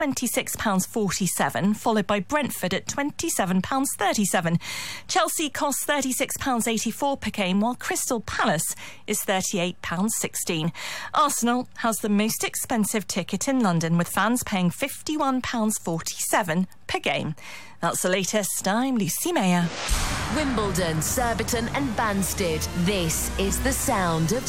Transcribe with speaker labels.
Speaker 1: £26.47, followed by Brentford at £27.37. Chelsea costs £36.84 per game, while Crystal Palace is £38.16. Arsenal has the most expensive ticket in London, with fans paying £51.47 per game. That's the latest. I'm Lucy Mayer.
Speaker 2: Wimbledon, Surbiton and Banstead. This is the sound of